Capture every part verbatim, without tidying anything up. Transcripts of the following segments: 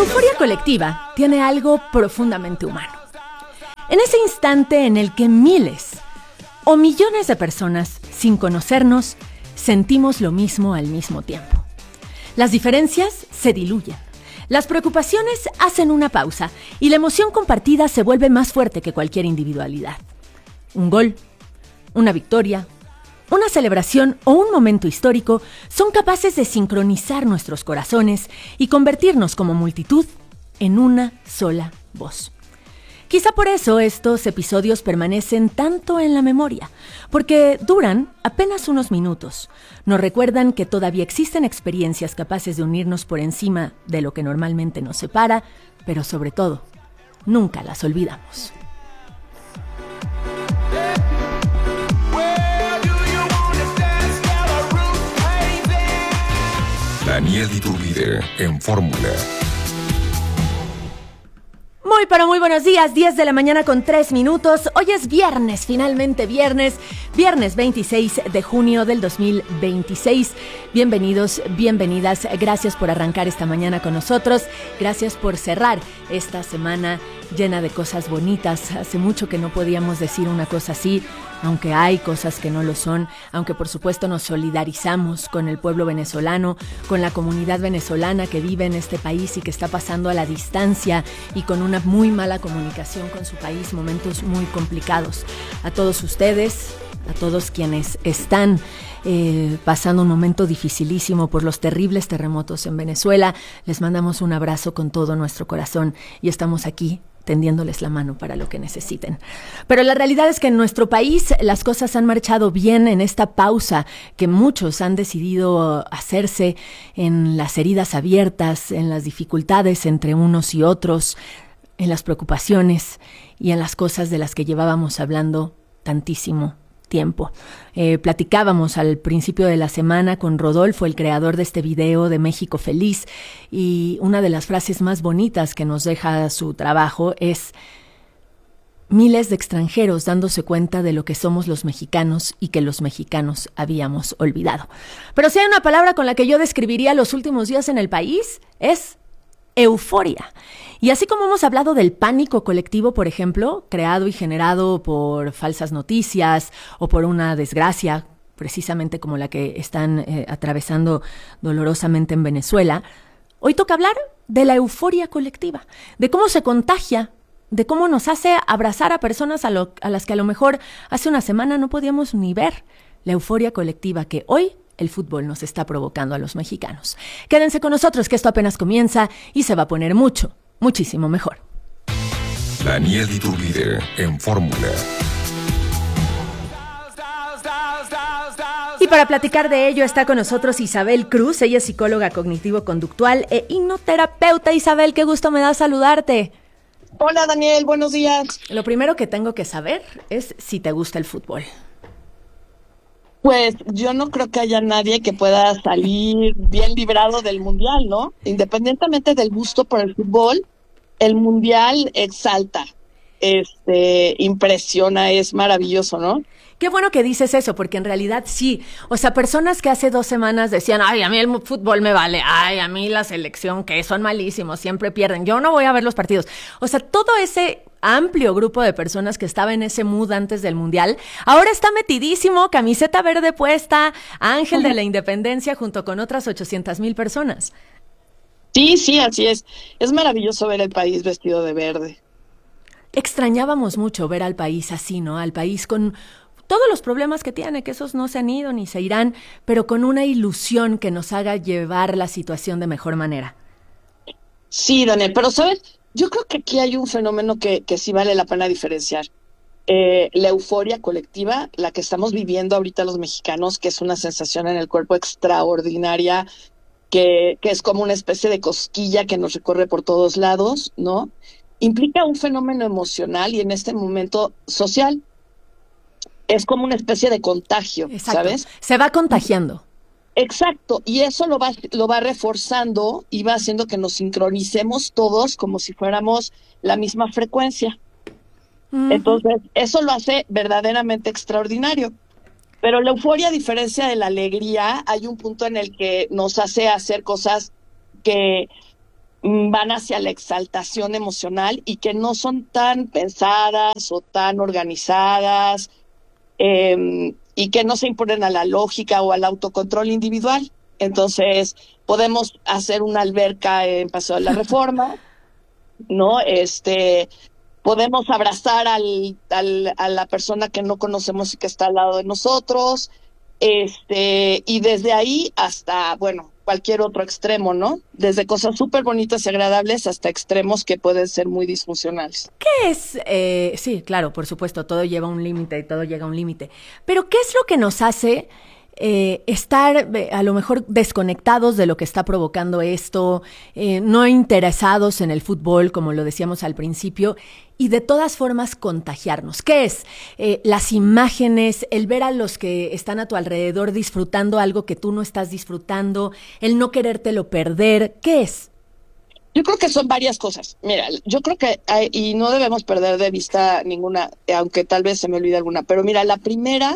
euforia colectiva tiene algo profundamente humano. En ese instante en el que miles o millones de personas, sin conocernos, sentimos lo mismo al mismo tiempo. Las diferencias se diluyen, las preocupaciones hacen una pausa y la emoción compartida se vuelve más fuerte que cualquier individualidad. Un gol, una victoria, una celebración o un momento histórico son capaces de sincronizar nuestros corazones y convertirnos como multitud en una sola voz. Quizá por eso estos episodios permanecen tanto en la memoria, porque duran apenas unos minutos. Nos recuerdan que todavía existen experiencias capaces de unirnos por encima de lo que normalmente nos separa, pero sobre todo, nunca las olvidamos. Daniel Iturbide en Fórmula. Muy, pero muy buenos días, diez de la mañana con tres minutos. Hoy es viernes, finalmente viernes, viernes veintiséis de junio del dos mil veintiséis. Bienvenidos, bienvenidas, gracias por arrancar esta mañana con nosotros, gracias por cerrar esta semana llena de cosas bonitas. Hace mucho que no podíamos decir una cosa así, aunque hay cosas que no lo son, aunque por supuesto nos solidarizamos con el pueblo venezolano, con la comunidad venezolana que vive en este país y que está pasando a la distancia y con una muy mala comunicación con su país, momentos muy complicados. A todos ustedes, a todos quienes están eh, pasando un momento dificilísimo por los terribles terremotos en Venezuela, les mandamos un abrazo con todo nuestro corazón y estamos aquí tendiéndoles la mano para lo que necesiten. Pero la realidad es que en nuestro país las cosas han marchado bien en esta pausa que muchos han decidido hacerse en las heridas abiertas, en las dificultades entre unos y otros, en las preocupaciones y en las cosas de las que llevábamos hablando tantísimo tiempo. Eh, platicábamos al principio de la semana con Rodolfo, el creador de este video de México Feliz, y una de las frases más bonitas que nos deja su trabajo es: miles de extranjeros dándose cuenta de lo que somos los mexicanos y que los mexicanos habíamos olvidado. Pero si hay una palabra con la que yo describiría los últimos días en el país, es euforia. Y así como hemos hablado del pánico colectivo, por ejemplo, creado y generado por falsas noticias o por una desgracia, precisamente como la que están eh, atravesando dolorosamente en Venezuela, hoy toca hablar de la euforia colectiva, de cómo se contagia, de cómo nos hace abrazar a personas a, lo, a las que a lo mejor hace una semana no podíamos ni ver. La euforia colectiva que hoy el fútbol nos está provocando a los mexicanos. Quédense con nosotros que esto apenas comienza y se va a poner mucho, muchísimo mejor. Daniel Iturbide en Fórmula. Y para platicar de ello está con nosotros Isabel Cruz. Ella es psicóloga cognitivo-conductual e hipnoterapeuta. Isabel, qué gusto me da saludarte. Hola Daniel, buenos días. Lo primero que tengo que saber es si te gusta el fútbol. Pues yo no creo que haya nadie que pueda salir bien librado del mundial, ¿no? Independientemente del gusto por el fútbol, el mundial exalta, este, impresiona, es maravilloso, ¿no? Qué bueno que dices eso, porque en realidad sí. O sea, personas que hace dos semanas decían, ay, a mí el fútbol me vale, ay, a mí la selección, que son malísimos, siempre pierden, yo no voy a ver los partidos. O sea, todo ese amplio grupo de personas que estaba en ese mood antes del Mundial, ahora está metidísimo, camiseta verde puesta, Ángel de la Independencia junto con otras ochocientas mil personas. Sí, sí, así es. Es maravilloso ver el país vestido de verde. Extrañábamos mucho ver al país así, ¿no? Al país con todos los problemas que tiene, que esos no se han ido ni se irán, pero con una ilusión que nos haga llevar la situación de mejor manera. Sí, Daniel, pero ¿sabes? Yo creo que aquí hay un fenómeno que, que sí vale la pena diferenciar. Eh, la euforia colectiva, la que estamos viviendo ahorita los mexicanos, que es una sensación en el cuerpo extraordinaria, que, que es como una especie de cosquilla que nos recorre por todos lados, ¿no? Implica un fenómeno emocional y en este momento social. Es como una especie de contagio, Exacto. ¿sabes? Se va contagiando. Exacto, y eso lo va, lo va reforzando y va haciendo que nos sincronicemos todos como si fuéramos la misma frecuencia. Uh-huh. Entonces, eso lo hace verdaderamente extraordinario. Pero la euforia, a diferencia de la alegría, hay un punto en el que nos hace hacer cosas que van hacia la exaltación emocional y que no son tan pensadas o tan organizadas, eh, y que no se imponen a la lógica o al autocontrol individual. Entonces, podemos hacer una alberca en Paseo de la Reforma, ¿no? Este, podemos abrazar al, al, a la persona que no conocemos y que está al lado de nosotros, este, y desde ahí hasta, bueno, cualquier otro extremo, ¿no? Desde cosas súper bonitas y agradables hasta extremos que pueden ser muy disfuncionales. ¿Qué es? Eh, sí, claro, por supuesto, todo lleva un límite y todo llega a un límite. Pero ¿qué es lo que nos hace eh, estar eh, a lo mejor desconectados de lo que está provocando esto, eh, no interesados en el fútbol, como lo decíamos al principio, y de todas formas contagiarnos? ¿Qué es? Eh, las imágenes, el ver a los que están a tu alrededor disfrutando algo que tú no estás disfrutando, el no querértelo perder, ¿qué es? Yo creo que son varias cosas. Mira, yo creo que hay, y no debemos perder de vista ninguna, aunque tal vez se me olvide alguna, pero mira, la primera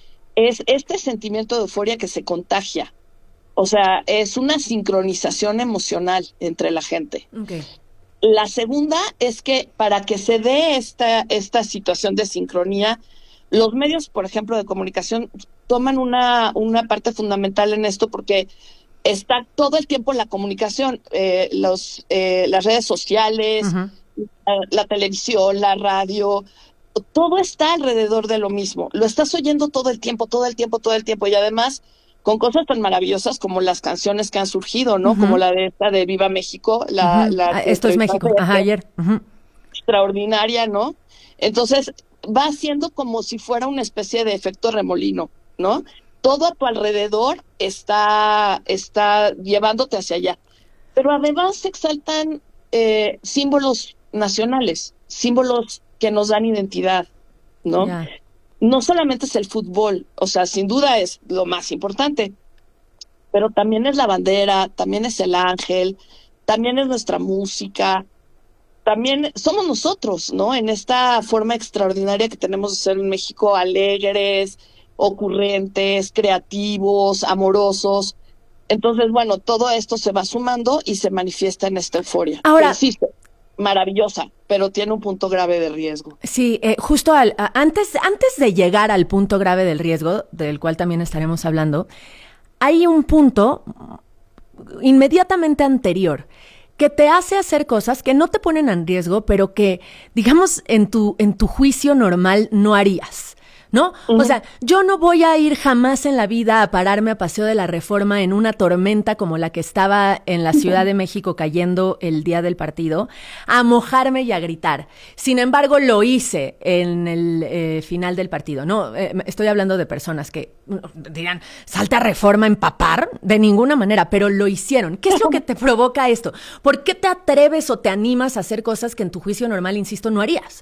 es este sentimiento de euforia que se contagia. O sea, es una sincronización emocional entre la gente. Okay. La segunda es que para que se dé esta, esta situación de sincronía, los medios, por ejemplo, de comunicación toman una, una parte fundamental en esto, porque está todo el tiempo la comunicación, eh, los, eh, las redes sociales, uh-huh. la, la televisión, la radio, todo está alrededor de lo mismo. Lo estás oyendo todo el tiempo, todo el tiempo, todo el tiempo, y además con cosas tan maravillosas como las canciones que han surgido, ¿no? Uh-huh. Como la de esta de Viva México. La, uh-huh. la ah, esto es México, ajá, ayer. Uh-huh. Extraordinaria, ¿no? Entonces va siendo como si fuera una especie de efecto remolino, ¿no? Todo a tu alrededor está, está llevándote hacia allá. Pero además se exaltan eh, símbolos nacionales, símbolos que nos dan identidad, ¿no? Yeah. No solamente es el fútbol, o sea, sin duda es lo más importante, pero también es la bandera, también es el ángel, también es nuestra música, también somos nosotros, ¿no? En esta forma extraordinaria que tenemos de ser en México, alegres, ocurrentes, creativos, amorosos. Entonces, bueno, todo esto se va sumando y se manifiesta en esta euforia. Ahora, existe, maravillosa, pero tiene un punto grave de riesgo. Sí, eh, justo al, a, antes, antes de llegar al punto grave del riesgo, del cual también estaremos hablando, hay un punto inmediatamente anterior que te hace hacer cosas que no te ponen en riesgo, pero que, digamos, en tu, en tu juicio normal no harías, ¿no? Uh-huh. O sea, yo no voy a ir jamás en la vida a pararme a Paseo de la Reforma en una tormenta como la que estaba en la Ciudad de México cayendo el día del partido, a mojarme y a gritar. Sin embargo, lo hice en el eh, final del partido, ¿no? Eh, estoy hablando de personas que dirán, salta a Reforma a empapar, de ninguna manera, pero lo hicieron. ¿Qué es lo que te provoca esto? ¿Por qué te atreves o te animas a hacer cosas que en tu juicio normal, insisto, no harías?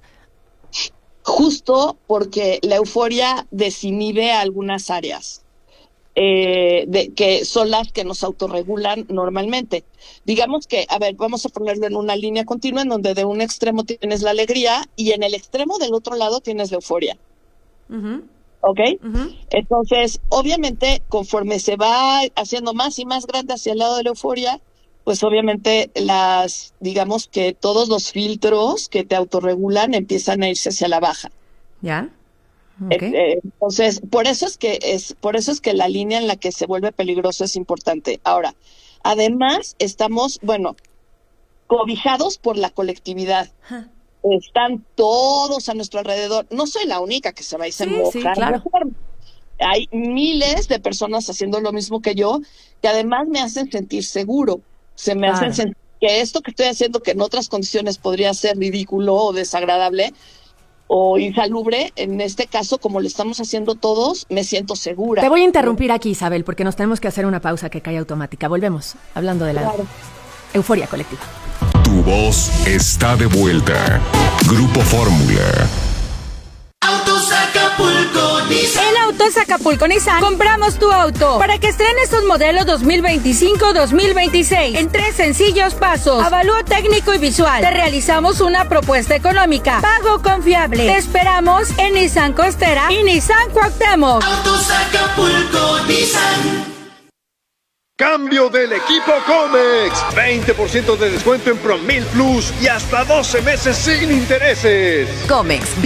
Justo porque la euforia desinhibe algunas áreas, eh, de, que son las que nos autorregulan normalmente. Digamos que, a ver, vamos a ponerlo en una línea continua en donde de un extremo tienes la alegría y en el extremo del otro lado tienes la euforia. Uh-huh. ¿Ok? Uh-huh. Entonces, obviamente, conforme se va haciendo más y más grande hacia el lado de la euforia, pues obviamente las, digamos que todos los filtros que te autorregulan empiezan a irse hacia la baja. ¿Ya? Okay. Eh, entonces, por eso es que es, por eso es que la línea en la que se vuelve peligroso es importante. Ahora, además, estamos, bueno, cobijados por la colectividad. Huh. Están todos a nuestro alrededor. No soy la única que se va y se sí, moja. Sí, claro. Hay miles de personas haciendo lo mismo que yo, que además me hacen sentir seguro. Se me claro. hacen sentir que esto que estoy haciendo, que en otras condiciones podría ser ridículo o desagradable o insalubre, en este caso, como lo estamos haciendo todos, me siento segura. Te voy a interrumpir aquí, Isabel, porque nos tenemos que hacer una pausa que cae automática. Volvemos, hablando de la claro. euforia colectiva. Tu voz está de vuelta. Grupo Fórmula. Autos Acapulco Nissan. En Autos Acapulco Nissan compramos tu auto para que estrenes sus modelos dos mil veinticinco dos mil veintiséis en tres sencillos pasos. Avalúo técnico y visual. Te realizamos una propuesta económica. Pago confiable. Te esperamos en Nissan Costera y Nissan Cuauhtémoc. Autos Acapulco Nissan. Cambio del equipo Comex. veinte por ciento de descuento en Promil Plus y hasta doce meses sin intereses. Comex.